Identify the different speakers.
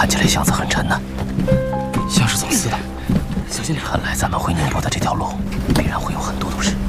Speaker 1: 看起来箱子很沉呢，
Speaker 2: 像是走私的，小心点。
Speaker 1: 看来咱们回宁波的这条路必然会有很多都市。